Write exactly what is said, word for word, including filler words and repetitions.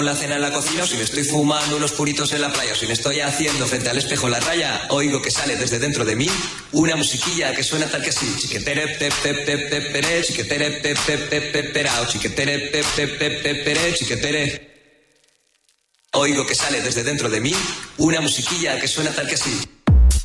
la cena en la cocina, o si me estoy fumando unos puritos en la playa, o si me estoy haciendo frente al espejo la raya, oigo que sale desde dentro de mí una musiquilla que suena tal que así. Chiquetere pe pe pe pe pere, chiquetere pe pe pe pe perao, chiquetere pe pe pe pe pere, chiquetere. Oigo que sale desde dentro de mí una musiquilla que suena tal que así.